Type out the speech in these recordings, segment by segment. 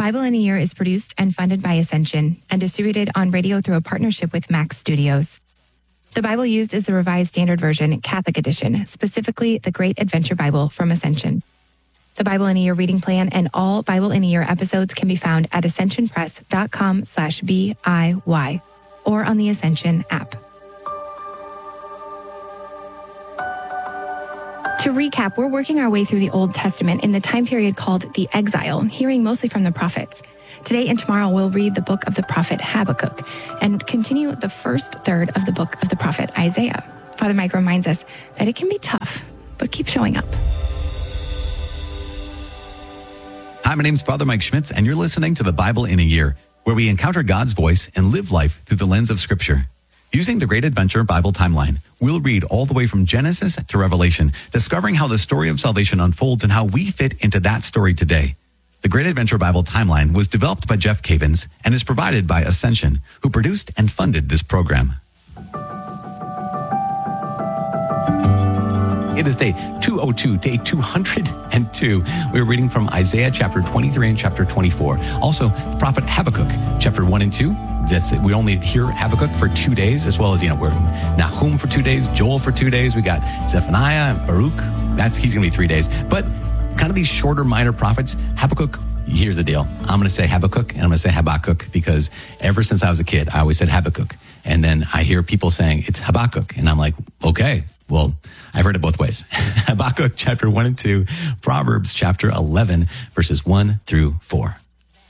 Bible in a Year is produced and funded by Ascension and distributed on radio through a partnership with Max Studios. The Bible used is the Revised Standard Version, Catholic Edition, specifically the Great Adventure Bible from Ascension. The Bible in a Year reading plan and all Bible in a Year episodes can be found at ascensionpress.com/BIY or on the Ascension app. To recap, we're working our way through the Old Testament in the time period called the Exile, hearing mostly from the prophets. Today and tomorrow, we'll read the book of the prophet Habakkuk and continue the first third of the book of the prophet Isaiah. Father Mike reminds us that it can be tough, but keep showing up. Hi, my name is Father Mike Schmitz, and you're listening to the Bible in a Year, where we encounter God's voice and live life through the lens of Scripture. Using the Great Adventure Bible timeline, we'll read all the way from Genesis to Revelation, discovering how the story of salvation unfolds and how we fit into that story today. The Great Adventure Bible timeline was developed by Jeff Cavins and is provided by Ascension, who produced and funded this program. It is day 202, day 202. We're reading from Isaiah chapter 23 and chapter 24. Also, the prophet Habakkuk, chapter 1 and 2. We only hear Habakkuk for 2 days, as well as, we're Nahum for 2 days, Joel for 2 days. We got Zephaniah and Baruch. He's going to be 3 days. But kind of these shorter, minor prophets, Habakkuk, here's the deal. I'm going to say Habakkuk and I'm going to say Habakkuk because ever since I was a kid, I always said Habakkuk. And then I hear people saying it's Habakkuk. And I'm like, okay, well, I've heard it both ways. Habakkuk chapter 1 and 2, Proverbs chapter 11, verses 1 through 4.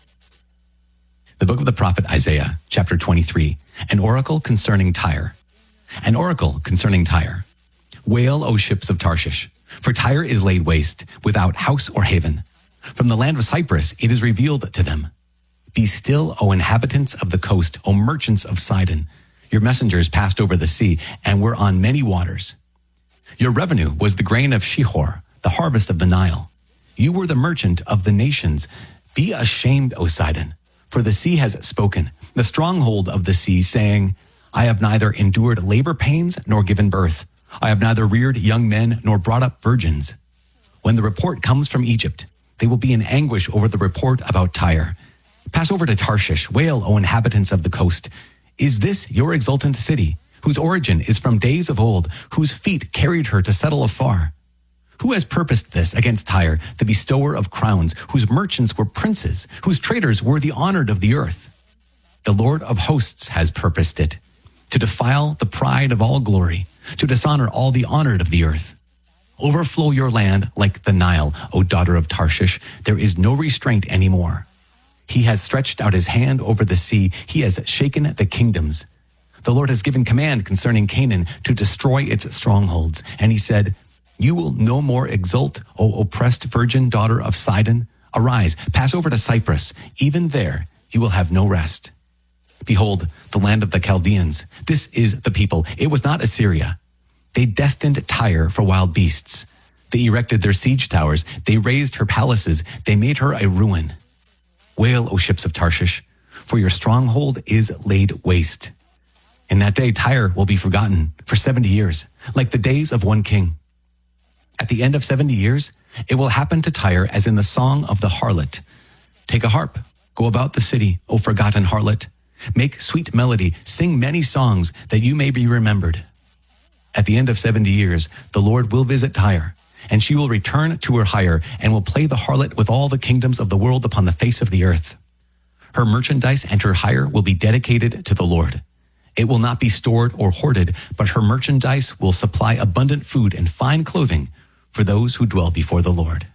The book of the prophet Isaiah, chapter 23, an oracle concerning Tyre. An oracle concerning Tyre. Wail, O ships of Tarshish, for Tyre is laid waste, without house or haven. From the land of Cyprus it is revealed to them. Be still, O inhabitants of the coast, O merchants of Sidon. Your messengers passed over the sea and were on many waters. Your revenue was the grain of Shihor, the harvest of the Nile. You were the merchant of the nations. Be ashamed, O Sidon, for the sea has spoken, the stronghold of the sea, saying, I have neither endured labor pains nor given birth. I have neither reared young men nor brought up virgins. When the report comes from Egypt, they will be in anguish over the report about Tyre. Pass over to Tarshish, wail, O inhabitants of the coast. Is this your exultant city, whose origin is from days of old, whose feet carried her to settle afar? Who has purposed this against Tyre, the bestower of crowns, whose merchants were princes, whose traders were the honored of the earth? The Lord of hosts has purposed it, to defile the pride of all glory, to dishonor all the honored of the earth. Overflow your land like the Nile, O daughter of Tarshish. There is no restraint anymore. He has stretched out his hand over the sea. He has shaken the kingdoms. The Lord has given command concerning Canaan to destroy its strongholds. And he said, you will no more exult, O oppressed virgin daughter of Sidon. Arise, pass over to Cyprus. Even there you will have no rest. Behold, the land of the Chaldeans. This is the people. It was not Assyria. They destined Tyre for wild beasts. They erected their siege towers. They raised her palaces. They made her a ruin. Wail, O ships of Tarshish, for your stronghold is laid waste. In that day, Tyre will be forgotten for 70 years, like the days of one king. At the end of 70 years, it will happen to Tyre as in the song of the harlot. Take a harp, go about the city, O forgotten harlot. Make sweet melody, sing many songs that you may be remembered. At the end of 70 years, the Lord will visit Tyre, and she will return to her hire and will play the harlot with all the kingdoms of the world upon the face of the earth. Her merchandise and her hire will be dedicated to the Lord. It will not be stored or hoarded, but her merchandise will supply abundant food and fine clothing for those who dwell before the Lord.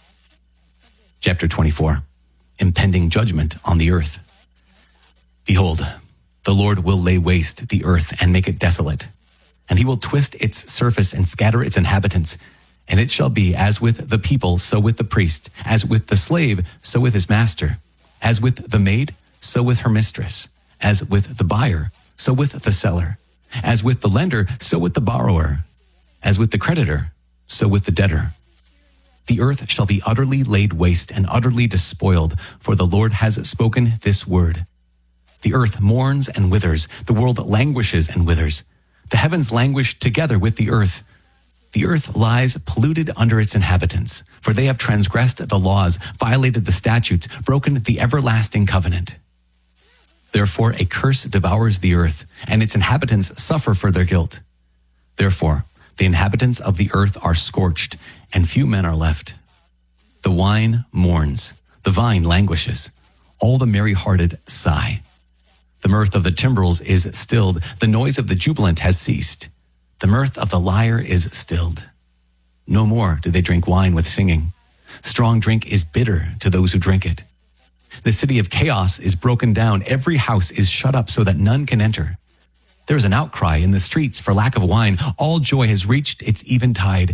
Chapter 24, impending judgment on the earth. Behold, the Lord will lay waste the earth and make it desolate, and he will twist its surface and scatter its inhabitants. And it shall be as with the people, so with the priest, as with the slave, so with his master, as with the maid, so with her mistress, as with the buyer, so with the seller, as with the lender, so with the borrower, as with the creditor, so with the debtor. The earth shall be utterly laid waste and utterly despoiled, for the Lord has spoken this word. The earth mourns and withers, the world languishes and withers. The heavens languish together with the earth. The earth lies polluted under its inhabitants, for they have transgressed the laws, violated the statutes, broken the everlasting covenant. Therefore, a curse devours the earth, and its inhabitants suffer for their guilt. Therefore, the inhabitants of the earth are scorched, and few men are left. The wine mourns, the vine languishes, all the merry-hearted sigh. The mirth of the timbrels is stilled, the noise of the jubilant has ceased. The mirth of the lyre is stilled. No more do they drink wine with singing. Strong drink is bitter to those who drink it. The city of chaos is broken down. Every house is shut up so that none can enter. There is an outcry in the streets for lack of wine. All joy has reached its eventide.